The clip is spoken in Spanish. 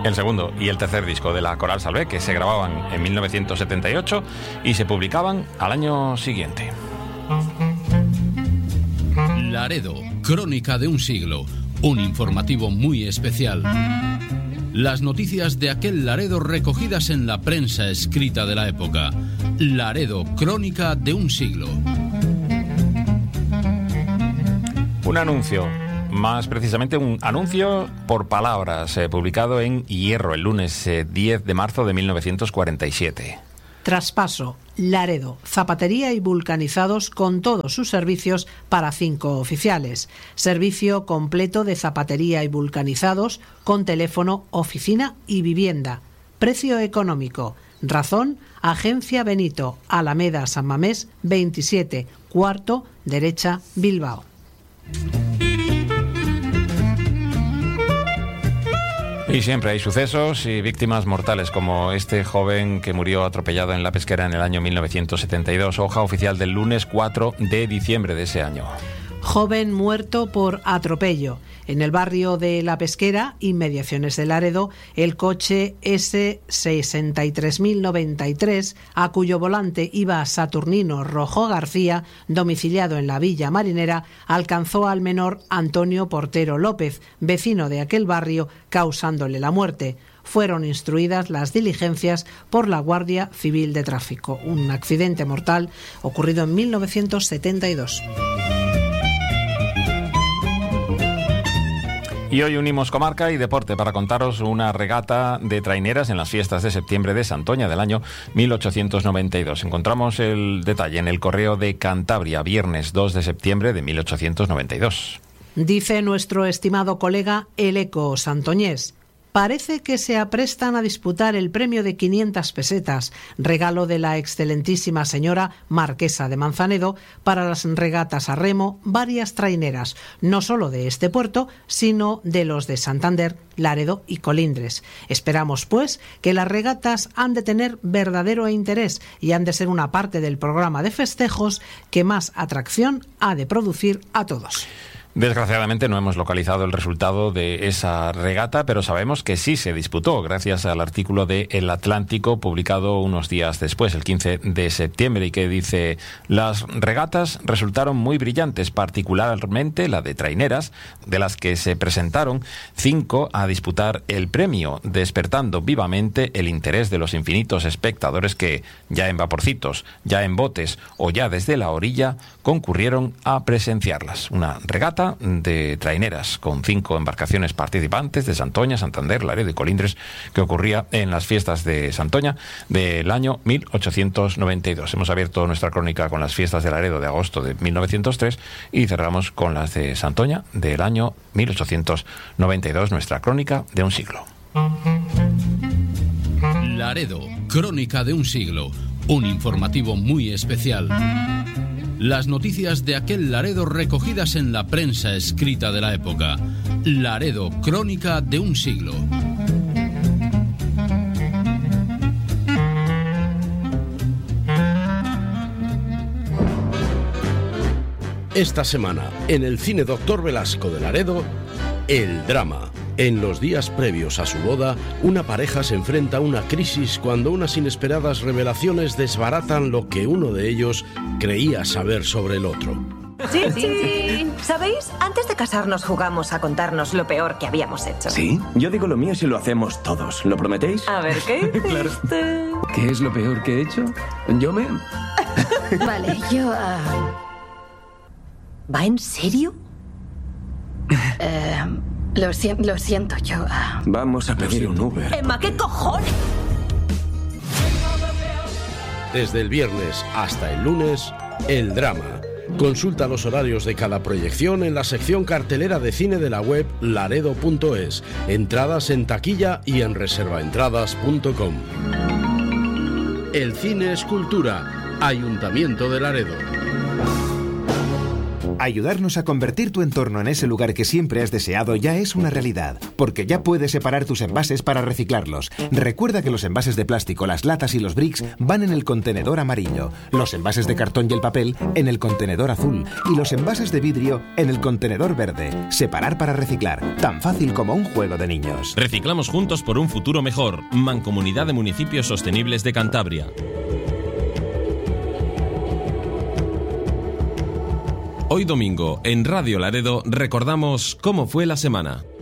El segundo y el tercer disco de la Coral Salvé, que se grababan en 1978 y se publicaban al año siguiente. Laredo, crónica de un siglo, un informativo muy especial. Las noticias de aquel Laredo recogidas en la prensa escrita de la época. Laredo, crónica de un siglo. Un anuncio, más precisamente un anuncio por palabras, publicado en Hierro el lunes 10 de marzo de 1947. Traspaso, Laredo, zapatería y vulcanizados con todos sus servicios para 5 oficiales. Servicio completo de zapatería y vulcanizados con teléfono, oficina y vivienda. Precio económico. Razón, Agencia Benito, Alameda San Mamés 27, cuarto, derecha, Bilbao. Y siempre hay sucesos y víctimas mortales, como este joven que murió atropellado en La Pesquera en el año 1972. Hoja oficial del lunes 4 de diciembre de ese año. Joven muerto por atropello. En el barrio de La Pesquera, inmediaciones de Laredo, el coche S63093, a cuyo volante iba Saturnino Rojo García, domiciliado en la Villa Marinera, alcanzó al menor Antonio Portero López, vecino de aquel barrio, causándole la muerte. Fueron instruidas las diligencias por la Guardia Civil de Tráfico. Un accidente mortal ocurrido en 1972. Y hoy unimos comarca y deporte para contaros una regata de traineras en las fiestas de septiembre de Santoña del año 1892. Encontramos el detalle en el Correo de Cantabria, viernes 2 de septiembre de 1892. Dice nuestro estimado colega El Eco santoñés: parece que se aprestan a disputar el premio de 500 pesetas, regalo de la excelentísima señora Marquesa de Manzanedo, para las regatas a remo, varias traineras, no solo de este puerto, sino de los de Santander, Laredo y Colindres. Esperamos, pues, que las regatas han de tener verdadero interés y han de ser una parte del programa de festejos que más atracción ha de producir a todos. Desgraciadamente no hemos localizado el resultado de esa regata, pero sabemos que sí se disputó, gracias al artículo de El Atlántico publicado unos días después, el 15 de septiembre, y que dice: las regatas resultaron muy brillantes, particularmente la de traineras, de las que se presentaron 5 a disputar el premio, despertando vivamente el interés de los infinitos espectadores que, ya en vaporcitos, ya en botes o ya desde la orilla, concurrieron a presenciarlas. Una regata de traineras con 5 embarcaciones participantes de Santoña, Santander, Laredo y Colindres, que ocurría en las fiestas de Santoña del año 1892. Hemos abierto nuestra crónica con las fiestas de Laredo de agosto de 1903 y cerramos con las de Santoña del año 1892, nuestra crónica de un siglo. Laredo, crónica de un siglo, un informativo muy especial. Las noticias de aquel Laredo recogidas en la prensa escrita de la época. Laredo, crónica de un siglo. Esta semana, en el Cine Doctor Velasco de Laredo, el drama. En los días previos a su boda, una pareja se enfrenta a una crisis cuando unas inesperadas revelaciones desbaratan lo que uno de ellos creía saber sobre el otro. Sí. ¿Sabéis? Antes de casarnos jugamos a contarnos lo peor que habíamos hecho. ¿Sí? Yo digo lo mío si lo hacemos todos. ¿Lo prometéis? A ver, ¿qué hiciste? Claro. ¿Qué es lo peor que he hecho? Vale, yo... ¿Va en serio? Lo siento, yo... Vamos a pedir un Uber. Emma, ¿qué cojones? Desde el viernes hasta el lunes, el drama. Consulta los horarios de cada proyección en la sección cartelera de cine de la web laredo.es. Entradas en taquilla y en reservaentradas.com. El cine es cultura. Ayuntamiento de Laredo. Ayudarnos a convertir tu entorno en ese lugar que siempre has deseado ya es una realidad, porque ya puedes separar tus envases para reciclarlos. Recuerda que los envases de plástico, las latas y los bricks van en el contenedor amarillo, los envases de cartón y el papel en el contenedor azul y los envases de vidrio en el contenedor verde. Separar para reciclar, tan fácil como un juego de niños. Reciclamos juntos por un futuro mejor. Mancomunidad de Municipios Sostenibles de Cantabria. Hoy domingo, en Radio Laredo, recordamos cómo fue la semana.